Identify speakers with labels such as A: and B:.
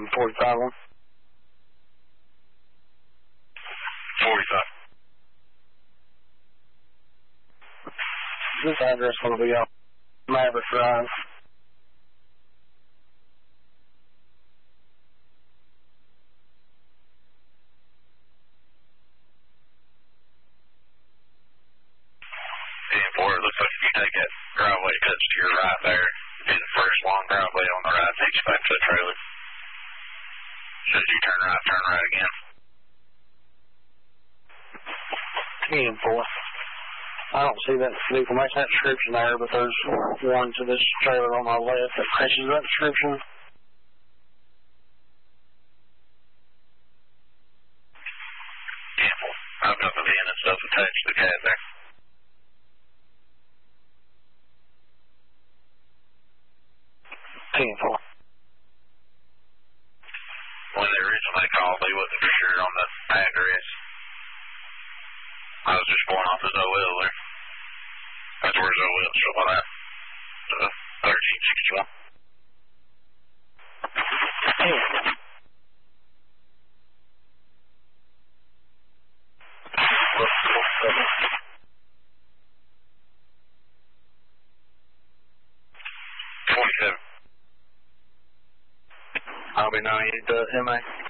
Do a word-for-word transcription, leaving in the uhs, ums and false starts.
A: um, forty-five one.
B: forty-five.
A: This address will be on Maverick Drive.
B: ten four, it looks like if you take that driveway that cuts to your right there, in the first long driveway on the right takes you back to the trailer. So as you turn right, turn right again.
A: ten four. I don't see that vehicle makes that description there, but there's one to this trailer on my left that matches that description.
B: ten four. I've got the van and stuff attached to the cab there.
A: ten four.
B: When they originally called, they wasn't for sure on the address. I was just going off his O L there. That's where his O L is, so about that. Uh, thirteen sixty-one. twenty-seven.
A: I'll be ninety to M A.